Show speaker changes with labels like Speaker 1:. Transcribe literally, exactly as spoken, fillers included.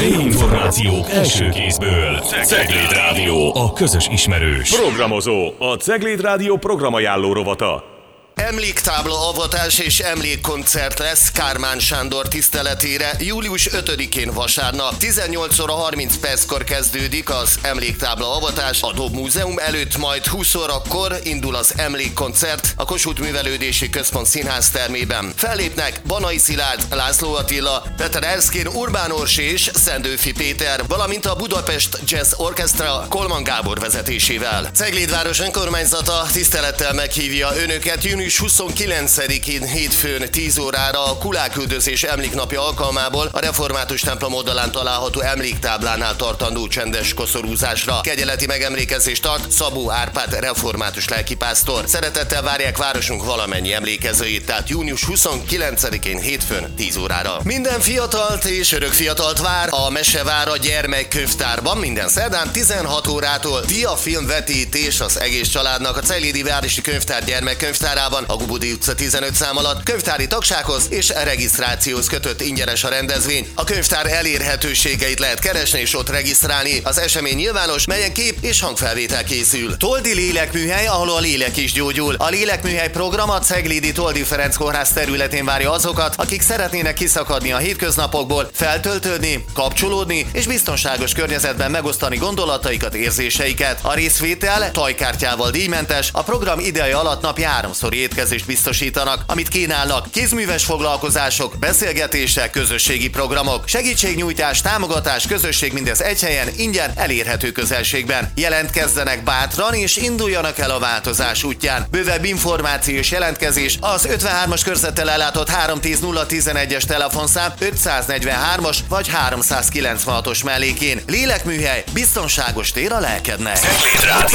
Speaker 1: Helyi információk első kézből. Cegléd Rádió, a közös ismerős.
Speaker 2: Programozó, a Cegléd Rádió programajánló rovata.
Speaker 3: Emléktábla avatás és emlékkoncert lesz Kármán Sándor tiszteletére július ötödikén vasárnap. tizennyolc óra harminc perckor kezdődik az emléktábla avatás a Dob Múzeum előtt, majd húsz órakor indul az emlékkoncert a Kossuth Művelődési Központ színház termében. Fellépnek Banai Szilárd, László Attila, Peter Erskine, Urbán Orsi és Szendőfi Péter, valamint a Budapest Jazz Orchestra Kolman Gábor vezetésével. Ceglédváros önkormányzata tisztelettel meghívja önöket június huszonkilencedikén hétfőn tíz órára a Kulák-üldözés emléknapja alkalmából a Református templom oldalán található emléktáblánál tartandó csendes koszorúzásra. Kegyeleti megemlékezést tart Szabó Árpád református lelkipásztor. Szeretettel várják városunk valamennyi emlékezőit, tehát június huszonkilencedikén hétfőn tíz órára. Minden fiatalt és örök fiatalt vár a Mesevára gyermekkönyvtárban minden szerdán tizenhat órától diafilmvetítés az egész családnak a Ceglédi Városi Könyvtár gyermekkönyvtárában, a Gubudi utca tizenöt szám alatt. Könyvtári tagsághoz és regisztrációhoz kötött ingyenes a rendezvény. A könyvtár elérhetőségeit lehet keresni és ott regisztrálni. Az esemény nyilvános, melyen kép és hangfelvétel készül. Toldi lélekműhely, ahol a lélek is gyógyul. A lélekműhely program a ceglédi Toldi Ferenc kórház területén várja azokat, akik szeretnének kiszakadni a hétköznapokból, feltöltődni, kapcsolódni és biztonságos környezetben megosztani gondolataikat, érzéseiket. A részvétel tajkártyával díjmentes, a program ideje alatt napi háromszor étkezést biztosítanak, amit kínálnak kézműves foglalkozások, beszélgetések, közösségi programok, segítségnyújtás, támogatás, közösség, mindez egy helyen, ingyen, elérhető közelségben. Jelentkezzenek bátran és induljanak el a változás útján. Bővebb információ és jelentkezés az ötvenhármas körzettel ellátott háromszáz tíz nulla tizenegyes telefonszám ötszáznegyvenhármas vagy háromszázkilencvenhatos mellékén. Lélekműhely, biztonságos tér a lelkednek.